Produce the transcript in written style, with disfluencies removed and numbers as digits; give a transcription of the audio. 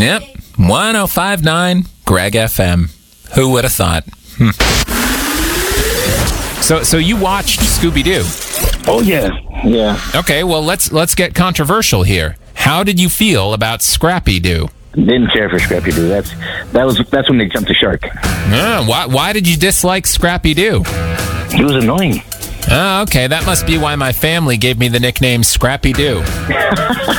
Yep, 105.9 Greg FM. Who would have thought? So you watched Scooby-Doo? Oh, yeah. Okay, well, let's get controversial here. How did you feel about Scrappy-Doo? Didn't care for Scrappy-Doo. That's when they jumped the shark. Why did you dislike Scrappy-Doo? He was annoying. Okay, that must be why my family gave me the nickname Scrappy-Doo.